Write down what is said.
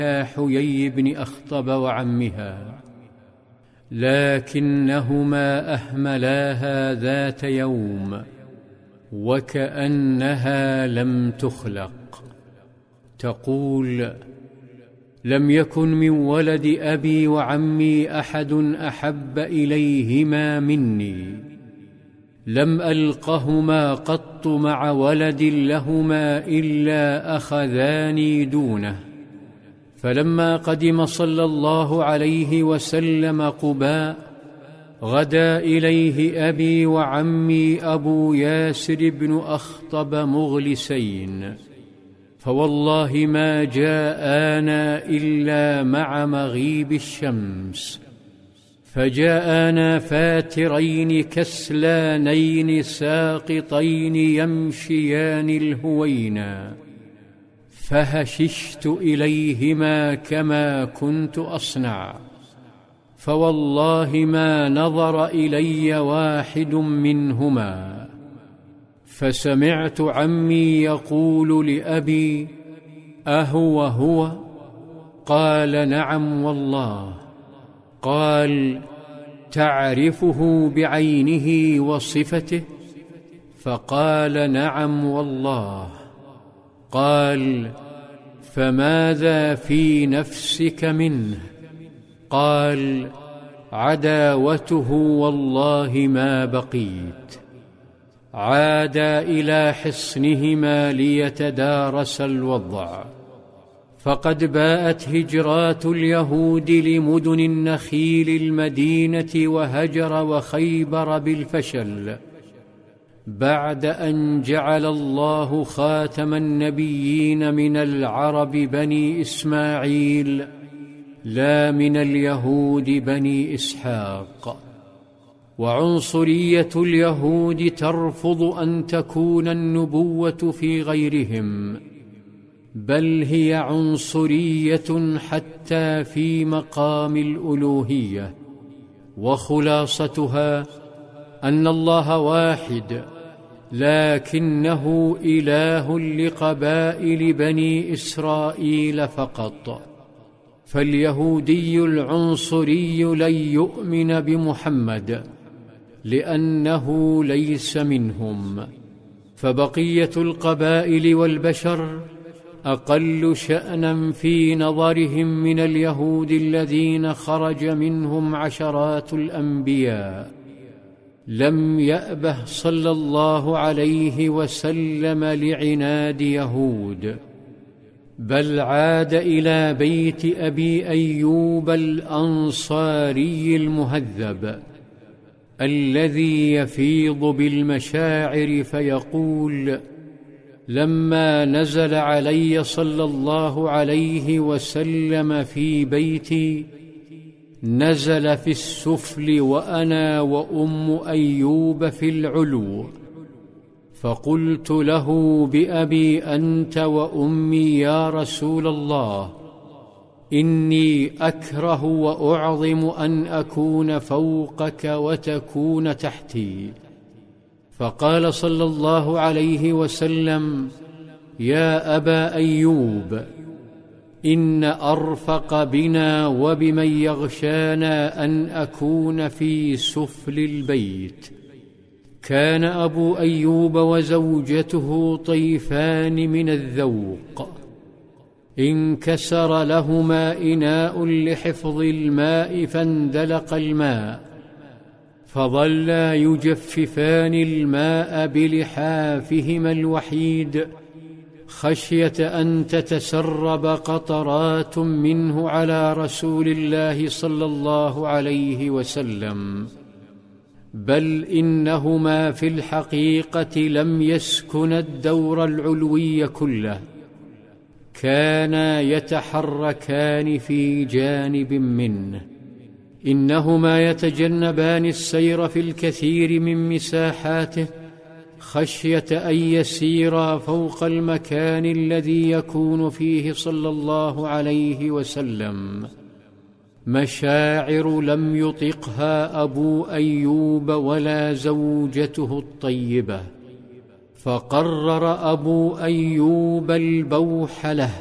حيي بن أخطب وعمها، لكنهما أهملاها ذات يوم وكأنها لم تخلق. تقول: لم يكن من ولد أبي وعمي أحد أحب إليهما مني، لم ألقهما قط مع ولد لهما إلا أخذاني دونه. فلما قدم صلى الله عليه وسلم قباء، غدا إليه أبي وعمي أبو ياسر بن أخطب مغلسين، فوالله ما جاءانا إلا مع مغيب الشمس، فجاءانا فاترين كسلانين ساقطين يمشيان الهوينا، فهششت إليهما كما كنت أصنع، فوالله ما نظر إلي واحد منهما. فسمعت عمي يقول لأبي: أهو هو؟ قال: نعم والله. قال: تعرفه بعينه وصفته؟ فقال: نعم والله. قال: فماذا في نفسك منه؟ قال: عداوته والله ما بقيت. عادا إلى حصنهما ليتدارس الوضع، فقد باءت هجرات اليهود لمدن النخيل المدينة وهجر وخيبر بالفشل، بعد أن جعل الله خاتم النبيين من العرب بني إسماعيل لا من اليهود بني إسحاق. وعنصرية اليهود ترفض أن تكون النبوة في غيرهم، بل هي عنصرية حتى في مقام الألوهية. وخلاصتها أن الله واحد، لكنه إله لقبائل بني إسرائيل فقط. فاليهودي العنصري لن يؤمن بمحمد لأنه ليس منهم، فبقية القبائل والبشر أقل شأنا في نظرهم من اليهود الذين خرج منهم عشرات الأنبياء. لم يأبه صلى الله عليه وسلم لعناد يهود، بل عاد إلى بيت أبي أيوب الأنصاري المهذب الذي يفيض بالمشاعر فيقول: لما نزل علي صلى الله عليه وسلم في بيتي، نزل في السفل وأنا وأم أيوب في العلو، فقلت له: بأبي أنت وأمي يا رسول الله، إني أكره وأعظم أن أكون فوقك وتكون تحتي. فقال صلى الله عليه وسلم: يا أبا أيوب، إن أرفق بنا وبمن يغشانا أن أكون في سفل البيت. كان أبو أيوب وزوجته طيفان من الذوق، انكسر لهما إناء لحفظ الماء فاندلق الماء، فظلا يجففان الماء بلحافهما الوحيد خشية أن تتسرب قطرات منه على رسول الله صلى الله عليه وسلم، بل إنهما في الحقيقة لم يسكنا الدور العلوي كله، كانا يتحركان في جانب منه. إنهما يتجنبان السير في الكثير من مساحاته خشية أن يسيرا فوق المكان الذي يكون فيه صلى الله عليه وسلم. مشاعر لم يطقها أبو أيوب ولا زوجته الطيبة، فقرر أبو أيوب البوح له